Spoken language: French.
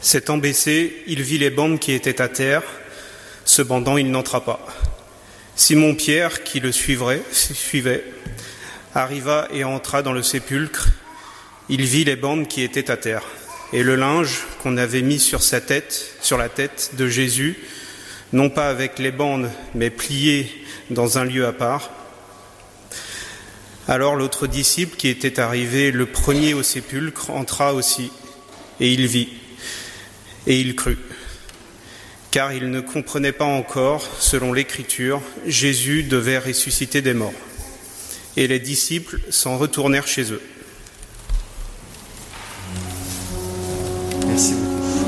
S'étant baissé, il vit les bandes qui étaient à terre. Cependant, il n'entra pas. Simon-Pierre, qui le suivait, arriva et entra dans le sépulcre. Il vit les bandes qui étaient à terre, et le linge qu'on avait mis sur la tête de Jésus, non pas avec les bandes, mais plié dans un lieu à part. Alors l'autre disciple, qui était arrivé le premier au sépulcre, entra aussi, et il vit, et il crut. Car il ne comprenait pas encore, selon l'Écriture, Jésus devait ressusciter des morts. Et les disciples s'en retournèrent chez eux.